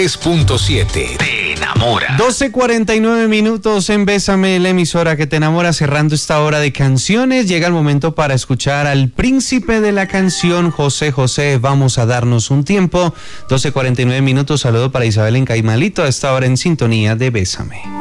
3.7 te enamora. 12:49 minutos en Bésame, la emisora que te enamora. Cerrando esta hora de canciones, llega el momento para escuchar al príncipe de la canción, José José. Vamos a darnos un tiempo. 12:49 minutos. Saludo para Isabel en Caimalito a esta hora en sintonía de Bésame.